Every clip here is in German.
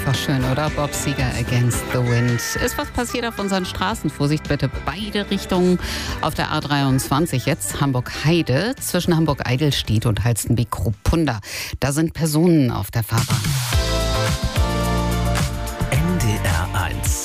einfach schön, oder? Bob Seger, Against the Wind. Ist was passiert auf unseren Straßen? Vorsicht bitte, beide Richtungen auf der A23 jetzt. Hamburg-Heide zwischen Hamburg-Eidelstedt und Halstenbeck-Kruppunda. Da sind Personen auf der Fahrbahn. NDR 1.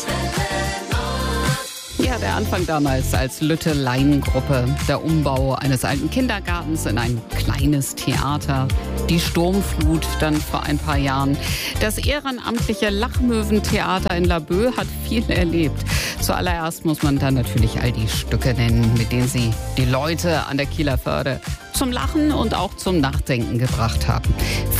Ja, der Anfang damals als Lütte-Lein-Gruppe. Der Umbau eines alten Kindergartens in ein kleines Theater. Die Sturmflut dann vor ein paar Jahren. Das ehrenamtliche Lachmöwen-Theater in Laboe hat viel erlebt. Zuallererst muss man dann natürlich all die Stücke nennen, mit denen sie die Leute an der Kieler Förde zum Lachen und auch zum Nachdenken gebracht haben.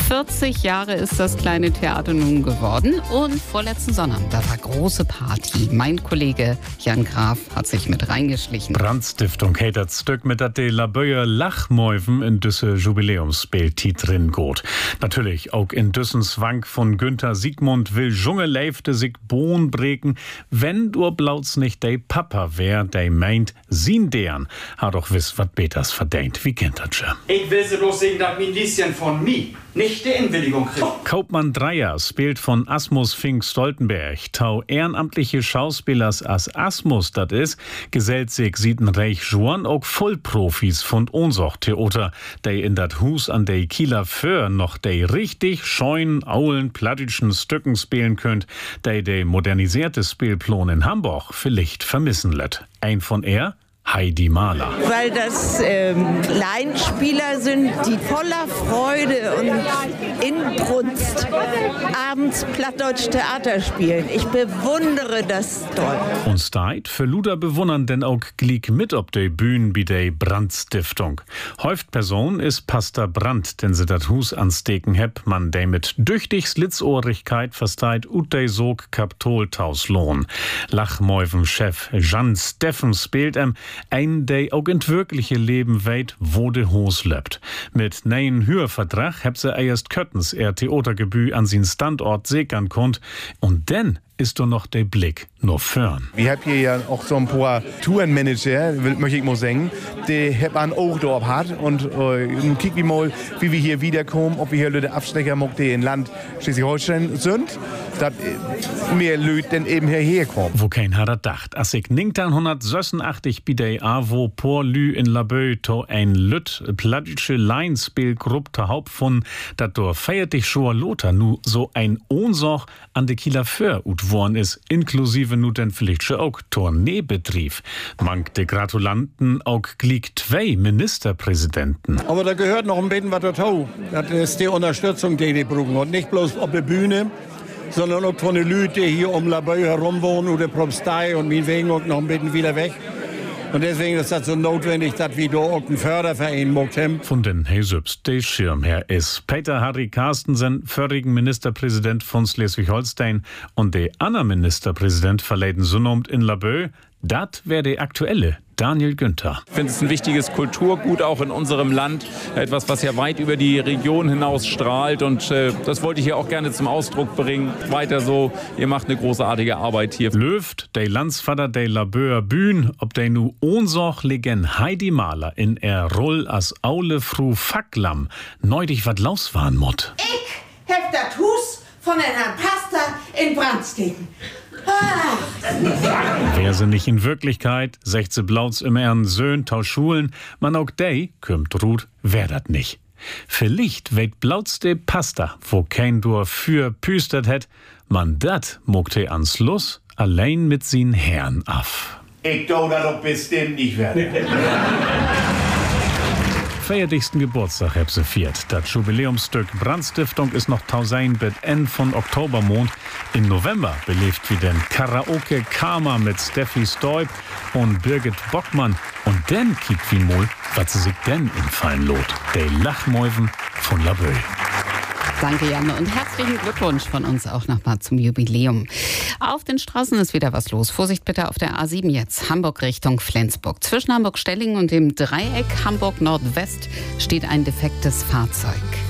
40 Jahre ist das kleine Theater nun geworden und vorletzten Sonnabend, da war große Party. Mein Kollege Jan Graf hat sich mit reingeschlichen. Brandstiftung hat das Stück mit der Laboe Lachmöwen in düsse Jubiläumsspielti drin geht. Natürlich auch in düssen Zwang von Günther Siegmund will Junge leifte sich Bohn breken, wenn du blauts nicht de Papa wär, de meint, sin deren, hat doch wiss, wat beters verdient. Wie kennt das schon? Ich will sie bloß sehen, dass mein Lieschen von mir nicht die Einwilligung kriegt. Kaupmann Dreier spielt von Asmus Fink Stoltenberg. Tau ehrenamtliche Schauspielers as Asmus dat is, gesellt sich sieten reich Juan auch Vollprofis von Ohnsoch Theater, de in dat Hus an de Kieler Föhr noch de richtig scheuen, aulen, plattischen Stücken spielen könnt, de modernisierte Spielplan in Hamburg vielleicht vermissen lässt. Ein von Heidi Mahler. Weil das Laienspieler sind, die voller Freude und Inbrunst abends Plattdeutsch Theater spielen. Ich bewundere das toll. Und steit für Luder bewundern denn auch gliek mit ob de Bühnen bi de Brandstiftung. Häuft-Person ist Pastor Brandt, denn sie dat Hus ansteken heb, man de mit düchtig Slitzohrigkeit versteit ut de sog Kaptoltaus lohn. Lachmäuven-Chef Jan Steffen spielt ein der auch in wirkliche Leben weit, wo de Hos lebt. Mit neuen Hörvertrag habt sie erst Köttens Theatergebühr an sin Standort säkern konnt und dann ist doch noch der Blick nur fern. Wir haben hier ja auch so ein paar Tourenmanager, möchte ich mal sagen, die haben einen Auge dort hat und kicken wir mal, wie wir hier wiederkommen, ob wir hier Leute Abstecher machen, die in Land Schleswig-Holstein sind, dass mehr Leute dann eben hierher kommen. Wo kein hat er dacht, als ich 1986 bei der AWO por Lü in Laboe to ein Lütt plattische Laienspielgruppe der Haupt von, dat do feiert dich schon Lothar nu so ein Ohnsoch an de Kieler Föhr worden ist, inklusive nu den vielleicht schon auch Tourneebetrieb. Mank de Gratulanten auch gliek 2 Ministerpräsidenten. Aber da gehört noch ein bisschen was dazu. Das ist die Unterstützung, die brauchen. Und nicht bloß auf der Bühne, sondern auch von den Leuten, die hier um Laboe herum wohnen oder Propstei und meinetwegen auch noch ein bisschen wieder weg. Und deswegen ist das so notwendig, dass wir da auch einen Förderverein machen. Von den Hesübs, der Schirmherr ist Peter Harry Carstensen, vorigen Ministerpräsident von Schleswig-Holstein und der andere Ministerpräsident verleden Sunnomt in Laboe. Das wäre der aktuelle Daniel Günther. Ich finde es ein wichtiges Kulturgut auch in unserem Land. Etwas, was ja weit über die Region hinaus strahlt. Und das wollte ich hier auch gerne zum Ausdruck bringen. Weiter so, ihr macht eine großartige Arbeit hier. Löft, der Landsvater der Laboer Bühn, ob der nu Ohnsoch legen Heidi Mahler in Roll as Aule Fru Facklam neudig wat laus waren mott. Ich hab das Hus von einer Pasta in Brandsteken. Wer sie nicht in Wirklichkeit, 16 Blauts im Ehren Söhn, Tauschulen, man auch dei, kümmt Ruth, wer dat nicht. Vielleicht weht Blauts de Pasta, wo kein Dur für püstert het, man dat muckte ans Luss, allein mit sin Herrn af. Ich glaube, das doch bestimmt nicht werden. Feierlichsten Geburtstag hab sie viert. Das Jubiläumsstück Brandstiftung ist noch tausein bis Ende von Oktobermond. Im November belebt wieder ein Karaoke Karma mit Steffi Stoib und Birgit Bockmann. Und dann kippt wie mol, was sie sich denn in Fallen lot. Der Lachmäuven von Laboe. Danke, Janne, und herzlichen Glückwunsch von uns auch nochmal zum Jubiläum. Auf den Straßen ist wieder was los. Vorsicht bitte auf der A7 jetzt, Hamburg Richtung Flensburg. Zwischen Hamburg-Stellingen und dem Dreieck Hamburg Nordwest steht ein defektes Fahrzeug.